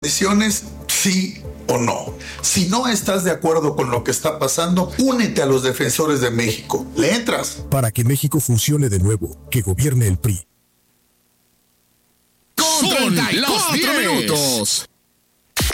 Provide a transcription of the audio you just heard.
Decisiones, sí o no. Si no estás de acuerdo con lo que está pasando, únete a los defensores de México. ¿Le entras? Para que México funcione de nuevo, que gobierne el PRI. Son los 10 minutos.